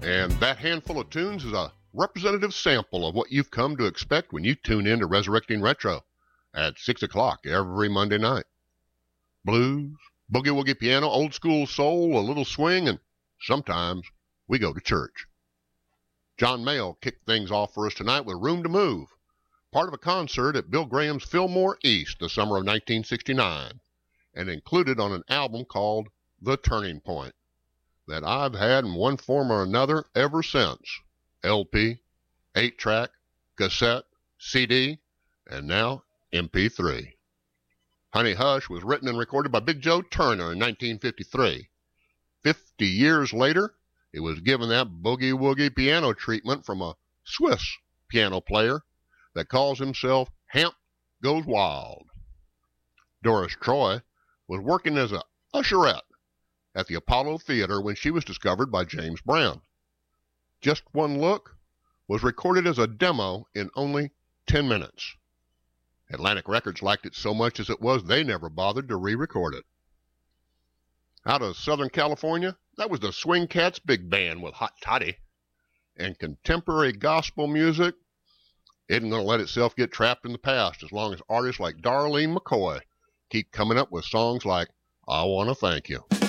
And that handful of tunes is a representative sample of what you've come to expect when you tune in to Resurrecting Retro at 6 o'clock every Monday night. Blues, boogie-woogie piano, old school soul, a little swing, and sometimes we go to church. John Mayall kicked things off for us tonight with Room to Move, part of a concert at Bill Graham's Fillmore East the summer of 1969, and included on an album called The Turning Point that I've had in one form or another ever since. LP, 8-track, cassette, CD, and now MP3. Honey Hush was written and recorded by Big Joe Turner in 1953. 50 years later, it was given that boogie-woogie piano treatment from a Swiss piano player that calls himself Hamp Goes Wild. Doris Troy was working as a usherette at the Apollo Theater when she was discovered by James Brown. Just One Look was recorded as a demo in only 10 minutes. Atlantic Records liked it so much as it was, they never bothered to re-record it. Out of Southern California, that was the Swing Cats Big Band with Hot Toddy. And contemporary gospel music isn't going to let itself get trapped in the past as long as artists like Darlene McCoy keep coming up with songs like I Want to Thank You.